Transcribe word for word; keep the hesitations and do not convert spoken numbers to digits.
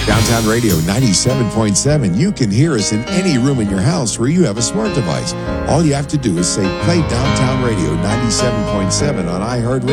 Downtown Radio ninety-seven point seven. You can hear us in any room in your house where you have a smart device. All you have to do is say, play Downtown Radio ninety-seven point seven on iHeartRadio.